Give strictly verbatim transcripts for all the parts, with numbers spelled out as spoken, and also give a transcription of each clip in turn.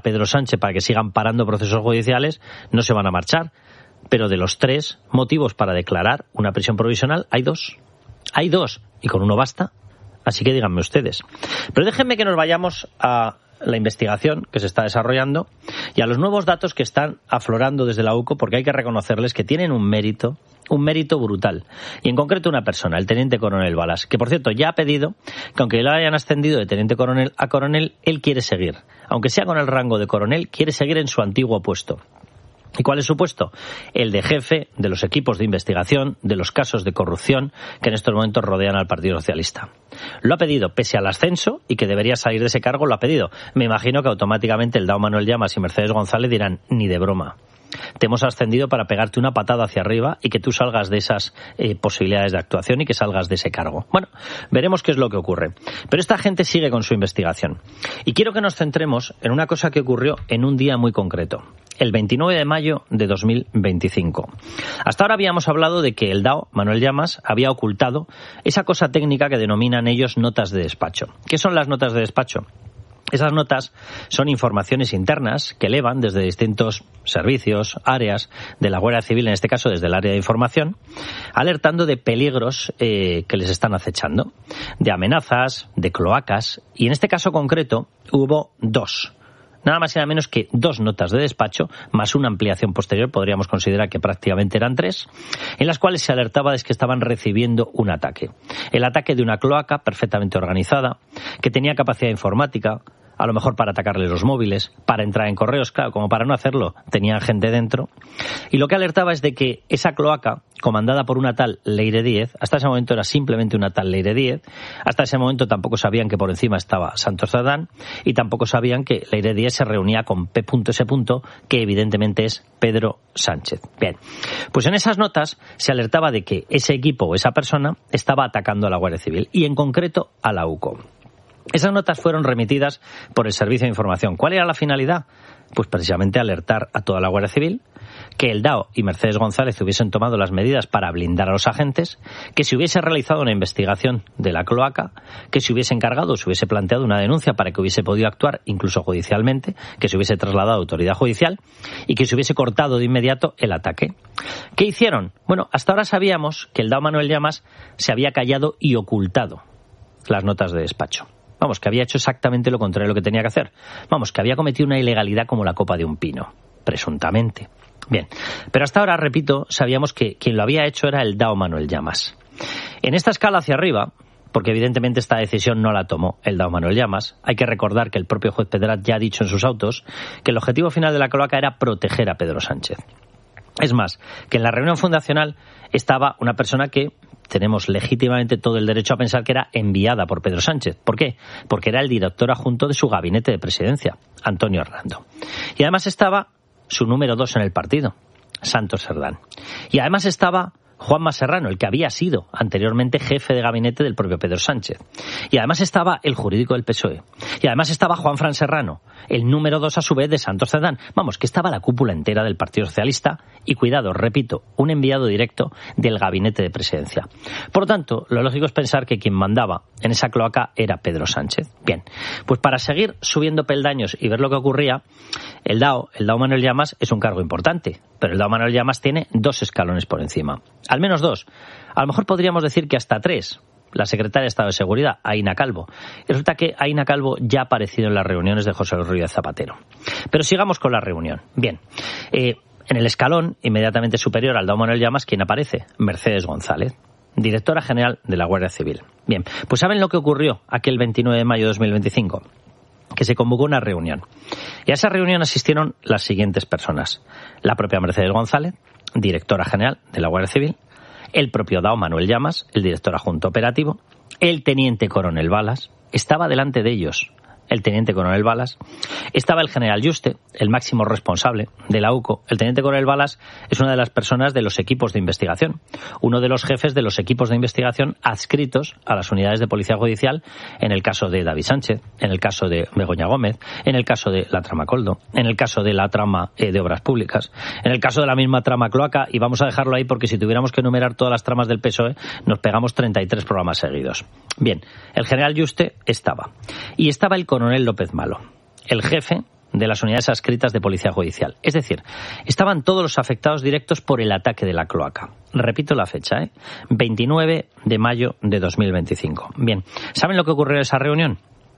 Pedro Sánchez para que sigan parando procesos judiciales, no se van a marchar. Pero de los tres motivos para declarar una prisión provisional, hay dos. Hay dos, y con uno basta. Así que díganme ustedes. Pero déjenme que nos vayamos a la investigación que se está desarrollando y a los nuevos datos que están aflorando desde la U C O, porque hay que reconocerles que tienen un mérito, un mérito brutal. Y en concreto una persona, el teniente coronel Balas, que por cierto ya ha pedido que aunque lo hayan ascendido de teniente coronel a coronel, él quiere seguir. Aunque sea con el rango de coronel, quiere seguir en su antiguo puesto. ¿Y cuál es su puesto? El de jefe de los equipos de investigación de los casos de corrupción que en estos momentos rodean al Partido Socialista. Lo ha pedido pese al ascenso y que debería salir de ese cargo, lo ha pedido. Me imagino que automáticamente el D A O Manuel Llamas y Mercedes González dirán, ni de broma. Te hemos ascendido para pegarte una patada hacia arriba y que tú salgas de esas eh, posibilidades de actuación y que salgas de ese cargo. Bueno, veremos qué es lo que ocurre. Pero esta gente sigue con su investigación. Y quiero que nos centremos en una cosa que ocurrió en un día muy concreto. El veintinueve de mayo de dos mil veinticinco. Hasta ahora habíamos hablado de que el D A O, Manuel Llamas, había ocultado esa cosa técnica que denominan ellos notas de despacho. ¿Qué son las notas de despacho? Esas notas son informaciones internas que elevan desde distintos servicios, áreas de la Guardia Civil, en este caso desde el área de información, alertando de peligros eh, que les están acechando, de amenazas, de cloacas, y en este caso concreto hubo dos. Nada más y nada menos que dos notas de despacho, más una ampliación posterior, podríamos considerar que prácticamente eran tres, en las cuales se alertaba de que estaban recibiendo un ataque. El ataque de una cloaca perfectamente organizada, que tenía capacidad informática, a lo mejor para atacarle los móviles, para entrar en correos, claro, como para no hacerlo, tenían gente dentro. Y lo que alertaba es de que esa cloaca, comandada por una tal Leire Díez, hasta ese momento era simplemente una tal Leire Díez, hasta ese momento tampoco sabían que por encima estaba Santos Cerdán, y tampoco sabían que Leire Díez se reunía con P S , que evidentemente es Pedro Sánchez. Bien, pues en esas notas se alertaba de que ese equipo o esa persona estaba atacando a la Guardia Civil, y en concreto a la U C O. Esas notas fueron remitidas por el Servicio de Información. ¿Cuál era la finalidad? Pues precisamente alertar a toda la Guardia Civil, que el D A O y Mercedes González hubiesen tomado las medidas para blindar a los agentes, que se hubiese realizado una investigación de la cloaca, que se hubiese encargado, se hubiese planteado una denuncia para que hubiese podido actuar incluso judicialmente, que se hubiese trasladado a autoridad judicial y que se hubiese cortado de inmediato el ataque. ¿Qué hicieron? Bueno, hasta ahora sabíamos que el D A O Manuel Llamas se había callado y ocultado las notas de despacho. Vamos, que había hecho exactamente lo contrario de lo que tenía que hacer. Vamos, que había cometido una ilegalidad como la copa de un pino, presuntamente. Bien, pero hasta ahora, repito, sabíamos que quien lo había hecho era el D A O Manuel Llamas. En esta escala hacia arriba, porque evidentemente esta decisión no la tomó el D A O Manuel Llamas, hay que recordar que el propio juez Pedrat ya ha dicho en sus autos que el objetivo final de la cloaca era proteger a Pedro Sánchez. Es más, que en la reunión fundacional estaba una persona que tenemos legítimamente todo el derecho a pensar que era enviada por Pedro Sánchez. ¿Por qué? Porque era el director adjunto de su gabinete de presidencia, Antonio Hernando. Y además estaba su número dos en el partido, Santos Cerdán. Y además estaba Juanma Serrano, el que había sido anteriormente jefe de gabinete del propio Pedro Sánchez. Y además estaba el jurídico del P S O E. Y además estaba Juanfran Serrano, el número dos a su vez de Santos Cerdán. Vamos, que estaba la cúpula entera del Partido Socialista y, cuidado, repito, un enviado directo del gabinete de presidencia. Por lo tanto, lo lógico es pensar que quien mandaba en esa cloaca era Pedro Sánchez. Bien, pues para seguir subiendo peldaños y ver lo que ocurría, el D A O, el D A O Manuel Llamas es un cargo importante, pero el D A O Manuel Llamas tiene dos escalones por encima. Al menos dos. A lo mejor podríamos decir que hasta tres. La secretaria de Estado de Seguridad, Aína Calvo. Y resulta que Aína Calvo ya ha aparecido en las reuniones de José Luis Rodríguez Zapatero. Pero sigamos con la reunión. Bien, eh, en el escalón inmediatamente superior al D A O Manuel Llamas, ¿quién aparece? Mercedes González, directora general de la Guardia Civil. Bien, pues ¿saben lo que ocurrió aquel veintinueve de mayo de dos mil veinticinco? Que se convocó una reunión. Y a esa reunión asistieron las siguientes personas. La propia Mercedes González, directora general de la Guardia Civil, el propio D A O Manuel Llamas, el director adjunto operativo, el teniente coronel Balas, estaba delante de ellos el teniente coronel Balas, estaba el general Yuste, el máximo responsable de la U C O. El teniente coronel Balas es una de las personas de los equipos de investigación, uno de los jefes de los equipos de investigación adscritos a las unidades de policía judicial en el caso de David Sánchez, en el caso de Begoña Gómez, en el caso de la trama Coldo, en el caso de la trama eh, de obras públicas, en el caso de la misma trama cloaca, y vamos a dejarlo ahí porque si tuviéramos que enumerar todas las tramas del P S O E nos pegamos treinta y tres programas seguidos. Bien, el general Yuste estaba, y estaba el coronel López Malo, el jefe de las unidades adscritas de Policía Judicial. Es decir, estaban todos los afectados directos por el ataque de la cloaca. Repito la fecha, ¿eh? veintinueve de mayo de dos mil veinticinco. Bien, ¿saben lo que ocurrió en esa reunión?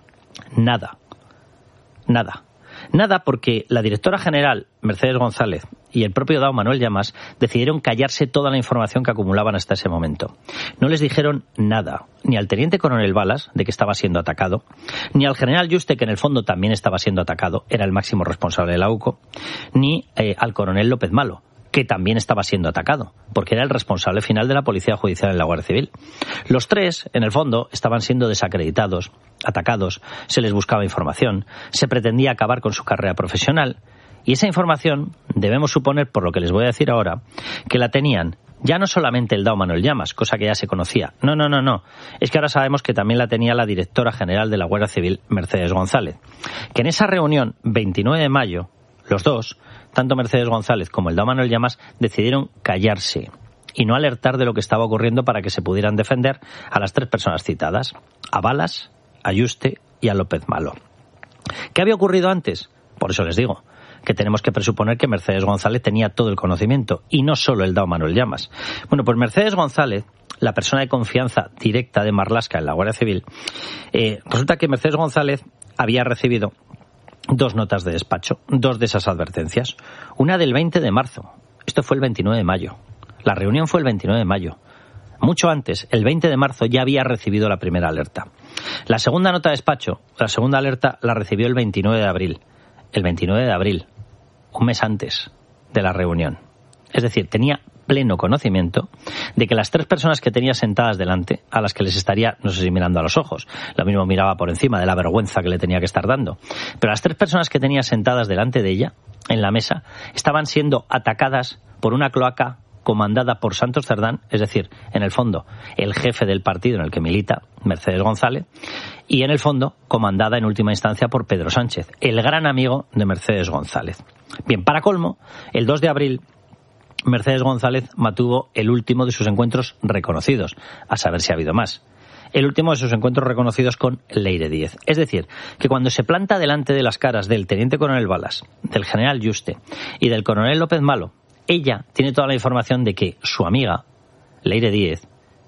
Nada. Nada. Nada, porque la directora general, Mercedes González, y el propio D A O, Manuel Llamas, decidieron callarse toda la información que acumulaban hasta ese momento. No les dijeron nada, ni al teniente coronel Balas, de que estaba siendo atacado, ni al general Yuste, que en el fondo también estaba siendo atacado, era el máximo responsable de la U C O, ni eh, al coronel López Malo, que también estaba siendo atacado, porque era el responsable final de la Policía Judicial en la Guardia Civil. Los tres, en el fondo, estaban siendo desacreditados, atacados, se les buscaba información, se pretendía acabar con su carrera profesional, y esa información, debemos suponer, por lo que les voy a decir ahora, que la tenían ya no solamente el D A O Manuel Llamas, cosa que ya se conocía. No, no, no, no. Es que ahora sabemos que también la tenía la directora general de la Guardia Civil, Mercedes González, que en esa reunión, veintinueve de mayo, los dos, tanto Mercedes González como el D A O Manuel Llamas, decidieron callarse y no alertar de lo que estaba ocurriendo para que se pudieran defender a las tres personas citadas, a Balas, a Yuste y a López Malo. ¿Qué había ocurrido antes? Por eso les digo que tenemos que presuponer que Mercedes González tenía todo el conocimiento y no solo el D A O Manuel Llamas. Bueno, pues Mercedes González, la persona de confianza directa de Marlaska en la Guardia Civil, eh, resulta que Mercedes González había recibido dos notas de despacho, dos de esas advertencias. Una del veinte de marzo. Esto fue el veintinueve de mayo. La reunión fue el veintinueve de mayo. Mucho antes, el veinte de marzo, ya había recibido la primera alerta. La segunda nota de despacho, la segunda alerta, la recibió el veintinueve de abril. El veintinueve de abril, un mes antes de la reunión. Es decir, tenía pleno conocimiento de que las tres personas que tenía sentadas delante, a las que les estaría, no sé si mirando a los ojos, lo mismo miraba por encima de la vergüenza que le tenía que estar dando, pero las tres personas que tenía sentadas delante de ella, en la mesa, estaban siendo atacadas por una cloaca comandada por Santos Cerdán, es decir, en el fondo, el jefe del partido en el que milita, Mercedes González, y en el fondo, comandada en última instancia por Pedro Sánchez, el gran amigo de Mercedes González. Bien, para colmo, el dos de abril, Mercedes González mantuvo el último de sus encuentros reconocidos, a saber si ha habido más. El último de sus encuentros reconocidos con Leire Díez. Es decir, que cuando se planta delante de las caras del teniente coronel Balas, del general Yuste y del coronel López Malo, ella tiene toda la información de que su amiga, Leire Díez,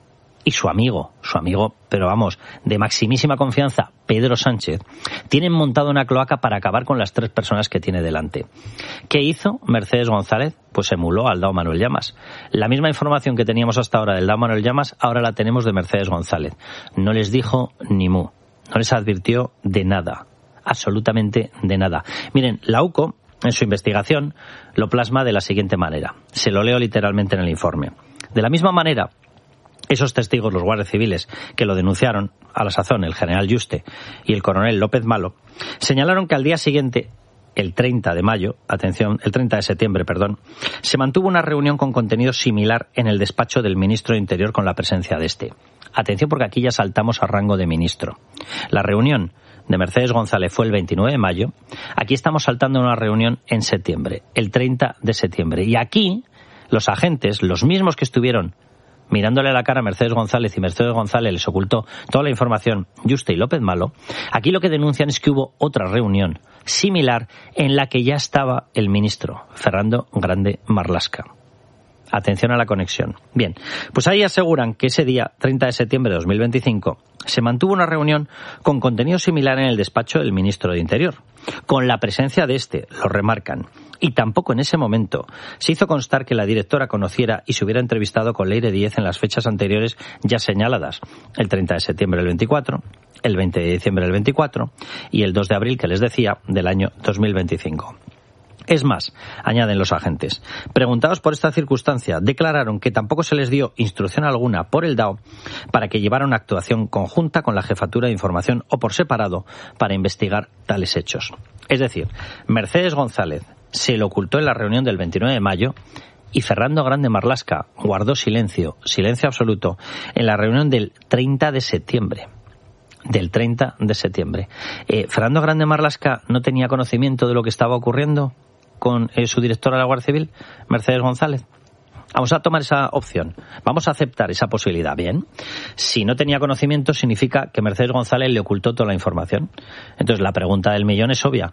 y su amigo, su amigo, pero vamos, de maximísima confianza, Pedro Sánchez, tienen montado una cloaca para acabar con las tres personas que tiene delante. ¿Qué hizo Mercedes González? Pues emuló al D A O Manuel Llamas. La misma información que teníamos hasta ahora del D A O Manuel Llamas, ahora la tenemos de Mercedes González. No les dijo ni mu, no les advirtió de nada, absolutamente de nada. Miren, la U C O, en su investigación, lo plasma de la siguiente manera. Se lo leo literalmente en el informe. De la misma manera, esos testigos, los guardias civiles, que lo denunciaron, a la sazón el general Yuste y el coronel López Malo, señalaron que al día siguiente, el treinta de mayo, atención, el treinta de septiembre, perdón, se mantuvo una reunión con contenido similar en el despacho del ministro de Interior con la presencia de este. Atención, porque aquí ya saltamos a rango de ministro. La reunión de Mercedes González fue el veintinueve de mayo, aquí estamos saltando a una reunión en septiembre, el treinta de septiembre. Y aquí, los agentes, los mismos que estuvieron mirándole a la cara a Mercedes González y Mercedes González les ocultó toda la información, Yuste y López Malo, aquí lo que denuncian es que hubo otra reunión similar en la que ya estaba el ministro, Fernando Grande Marlaska. Atención a la conexión. Bien, pues ahí aseguran que ese día, treinta de septiembre de dos mil veinticinco, se mantuvo una reunión con contenido similar en el despacho del ministro de Interior, con la presencia de este, lo remarcan. Y tampoco en ese momento se hizo constar que la directora conociera y se hubiera entrevistado con Leire Díez en las fechas anteriores ya señaladas, el treinta de septiembre del veinticuatro, el veinte de diciembre del veinticuatro y el dos de abril, que les decía, del año dos mil veinticinco. Es más, añaden los agentes, preguntados por esta circunstancia, declararon que tampoco se les dio instrucción alguna por el D A O para que llevara una actuación conjunta con la Jefatura de Información o por separado para investigar tales hechos. Es decir, Mercedes González se lo ocultó en la reunión del veintinueve de mayo y Fernando Grande Marlaska guardó silencio, silencio absoluto, en la reunión del treinta de septiembre. Del treinta de septiembre. Eh, ¿Fernando Grande Marlaska no tenía conocimiento de lo que estaba ocurriendo con eh, su directora de la Guardia Civil, Mercedes González? Vamos a tomar esa opción. Vamos a aceptar esa posibilidad. Bien. Si no tenía conocimiento, significa que Mercedes González le ocultó toda la información. Entonces, la pregunta del millón es obvia.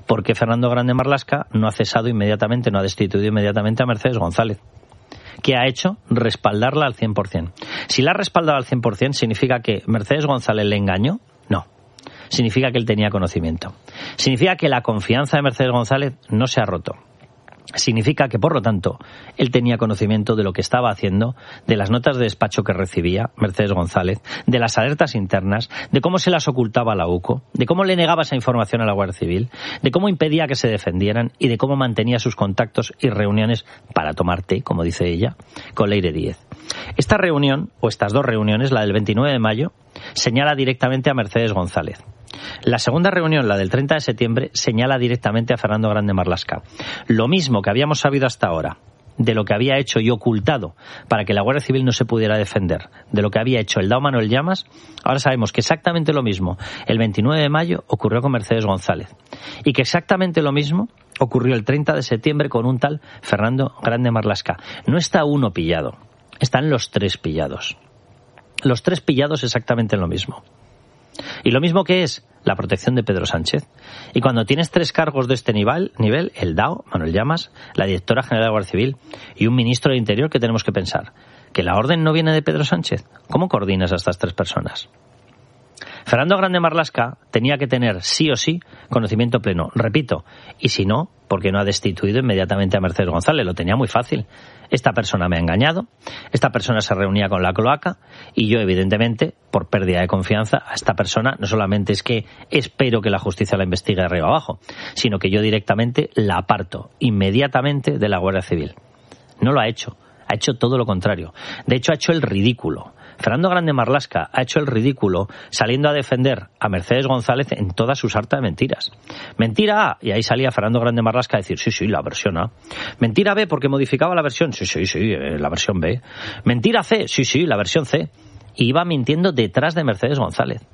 porque Fernando Grande Marlaska no ha cesado inmediatamente, no ha destituido inmediatamente a Mercedes González. ¿Qué ha hecho? Respaldarla al cien por ciento. Si la ha respaldado al cien por ciento, ¿significa que Mercedes González le engañó? No. Significa que él tenía conocimiento. Significa que la confianza de Mercedes González no se ha roto. Significa que, por lo tanto, él tenía conocimiento de lo que estaba haciendo, de las notas de despacho que recibía Mercedes González, de las alertas internas, de cómo se las ocultaba a la UCO, de cómo le negaba esa información a la Guardia Civil, de cómo impedía que se defendieran y de cómo mantenía sus contactos y reuniones para tomar té, como dice ella, con Leire Díez. Esta reunión, o estas dos reuniones, la del veintinueve de mayo, señala directamente a Mercedes González. La segunda reunión, la del treinta de septiembre, señala directamente a Fernando Grande Marlaska. Lo mismo que habíamos sabido hasta ahora de lo que había hecho y ocultado para que la Guardia Civil no se pudiera defender, de lo que había hecho el D A O Manuel Llamas, ahora sabemos que exactamente lo mismo el veintinueve de mayo ocurrió con Mercedes González y que exactamente lo mismo ocurrió el treinta de septiembre con un tal Fernando Grande Marlaska. No está uno pillado, están los tres pillados. Los tres pillados exactamente en lo mismo. Y lo mismo que es la protección de Pedro Sánchez. Y cuando tienes tres cargos de este nivel, nivel el D A O, Manuel Llamas, la directora general de la Guardia Civil y un ministro de Interior, que tenemos que pensar que la orden no viene de Pedro Sánchez. ¿Cómo coordinas a estas tres personas? Fernando Grande Marlaska tenía que tener sí o sí conocimiento pleno, repito, y si no, porque no ha destituido inmediatamente a Mercedes González, lo tenía muy fácil. Esta persona me ha engañado, esta persona se reunía con la cloaca y yo, evidentemente, por pérdida de confianza, a esta persona no solamente es que espero que la justicia la investigue de arriba abajo, sino que yo directamente la aparto inmediatamente de la Guardia Civil. No lo ha hecho, ha hecho todo lo contrario. De hecho, ha hecho el ridículo. Fernando Grande Marlaska ha hecho el ridículo saliendo a defender a Mercedes González en toda su sarta de mentiras. Mentira A, y ahí salía Fernando Grande Marlaska a decir, sí, sí, la versión A. Mentira B, porque modificaba la versión, sí, sí, sí, la versión B. Mentira C, sí, sí, la versión C. Y iba mintiendo detrás de Mercedes González.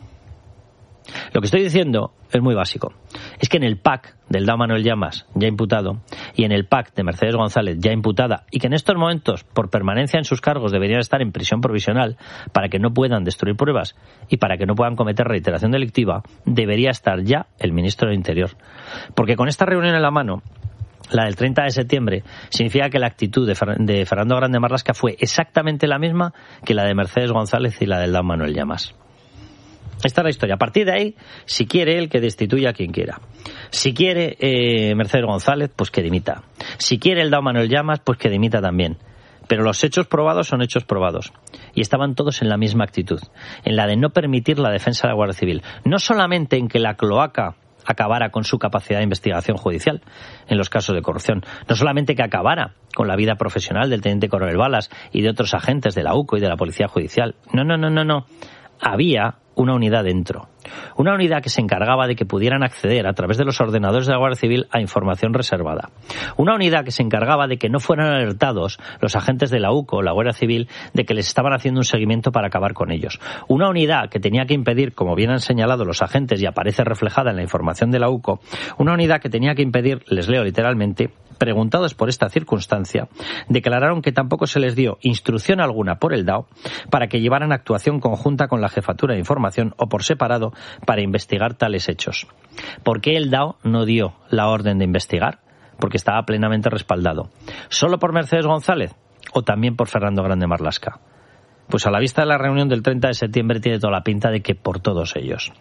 Lo que estoy diciendo es muy básico. Es que en el P A C del D A O Manuel Llamas, ya imputado, y en el P A C de Mercedes González, ya imputada, y que en estos momentos, por permanencia en sus cargos, deberían estar en prisión provisional para que no puedan destruir pruebas y para que no puedan cometer reiteración delictiva, debería estar ya el ministro del Interior. Porque con esta reunión en la mano, la del treinta de septiembre, significa que la actitud de, Fer- de Fernando Grande Marlaska fue exactamente la misma que la de Mercedes González y la del D A O Manuel Llamas. Esta es la historia. A partir de ahí, si quiere él, que destituya a quien quiera. Si quiere eh, Mercedes González, pues que dimita. Si quiere el D A O Manuel Llamas, pues que dimita también. Pero los hechos probados son hechos probados. Y estaban todos en la misma actitud, en la de no permitir la defensa de la Guardia Civil. No solamente en que la cloaca acabara con su capacidad de investigación judicial en los casos de corrupción. No solamente que acabara con la vida profesional del teniente coronel Balas y de otros agentes de la UCO y de la Policía Judicial. No, no, no, no, no. Había una unidad dentro. Una unidad que se encargaba de que pudieran acceder a través de los ordenadores de la Guardia Civil a información reservada. Una unidad que se encargaba de que no fueran alertados los agentes de la UCO o la Guardia Civil de que les estaban haciendo un seguimiento para acabar con ellos. Una unidad que tenía que impedir, como bien han señalado los agentes y aparece reflejada en la información de la UCO, una unidad que tenía que impedir, les leo literalmente, preguntados por esta circunstancia, declararon que tampoco se les dio instrucción alguna por el D A O para que llevaran actuación conjunta con la Jefatura de Información o por separado para investigar tales hechos. ¿Por qué el D A O no dio la orden de investigar? Porque estaba plenamente respaldado. ¿Solo por Mercedes González o también por Fernando Grande Marlaska? Pues a la vista de la reunión del treinta de septiembre tiene toda la pinta de que por todos ellos.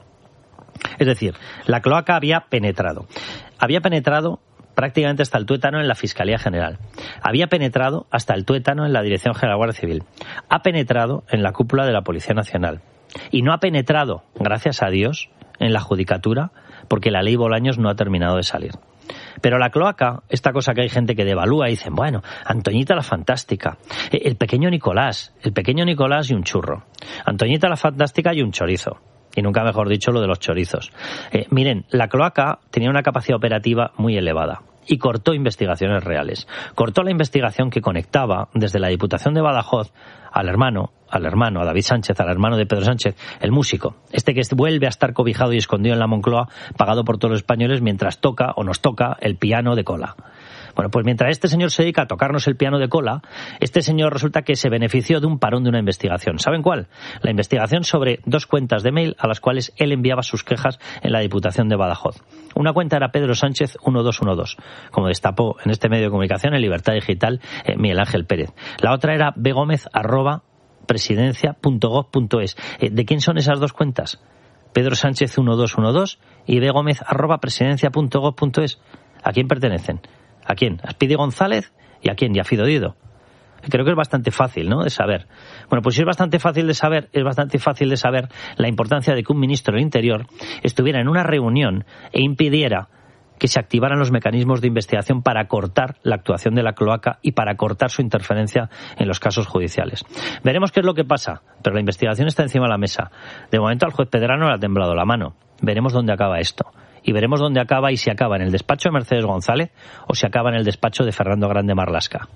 Es decir, la cloaca había penetrado. Había penetrado prácticamente hasta el tuétano en la Fiscalía General. Había penetrado hasta el tuétano en la Dirección General de la Guardia Civil. Ha penetrado en la cúpula de la Policía Nacional. Y no ha penetrado, gracias a Dios, en la Judicatura, porque la ley Bolaños no ha terminado de salir. Pero la cloaca, esta cosa que hay gente que devalúa y dicen, bueno, Antoñita la Fantástica, el pequeño Nicolás, el pequeño Nicolás y un churro. Antoñita la Fantástica y un chorizo. Y nunca mejor dicho lo de los chorizos. Eh, miren, la cloaca tenía una capacidad operativa muy elevada y cortó investigaciones reales. Cortó la investigación que conectaba desde la Diputación de Badajoz al hermano, al hermano, a David Sánchez, al hermano de Pedro Sánchez, el músico, este que vuelve a estar cobijado y escondido en la Moncloa, pagado por todos los españoles, mientras toca o nos toca el piano de cola. Bueno, pues mientras este señor se dedica a tocarnos el piano de cola, este señor resulta que se benefició de un parón de una investigación. ¿Saben cuál? La investigación sobre dos cuentas de mail a las cuales él enviaba sus quejas en la Diputación de Badajoz. Una cuenta era Pedro Sánchez uno dos uno dos, como destapó en este medio de comunicación, en Libertad Digital, eh, Miguel Ángel Pérez. La otra era begómez arroba presidencia punto gob punto es. Eh, ¿De quién son esas dos cuentas? Pedro Sánchez uno dos uno dos y begómez arroba presidencia punto gob punto es. ¿A quién pertenecen? ¿A quién? ¿A Speedy González? ¿Y a quién? ¿Y a Fido Dido? Creo que es bastante fácil, ¿no?, de saber. Bueno, pues si es bastante fácil de saber, es bastante fácil de saber la importancia de que un ministro del Interior estuviera en una reunión e impidiera que se activaran los mecanismos de investigación para cortar la actuación de la cloaca y para cortar su interferencia en los casos judiciales. Veremos qué es lo que pasa, pero la investigación está encima de la mesa. De momento al juez Pedrano le ha temblado la mano. Veremos dónde acaba esto. Y veremos dónde acaba y si acaba en el despacho de Mercedes González o si acaba en el despacho de Fernando Grande Marlaska.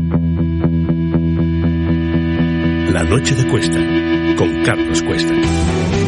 La noche de Cuesta, con Carlos Cuesta.